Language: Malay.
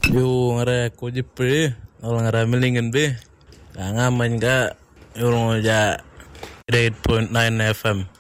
Yo ngare ko jipre nol ngara melingen be. Nga main ga yo ja 8.9 FM.